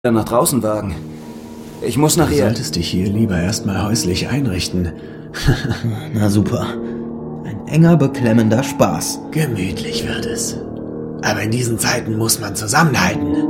nach draußen wagen. Ich muss Du nachher... solltest dich hier lieber erstmal häuslich einrichten. Na super. Ein enger, beklemmender Spaß. Gemütlich wird es. Aber in diesen Zeiten muss man zusammenhalten.